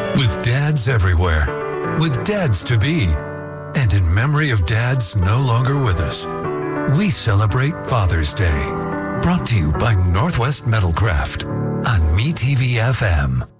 With dads everywhere, with dads to be, and in memory of dads no longer with us, we celebrate Father's Day. Brought to you by Northwest Metalcraft on MeTV FM.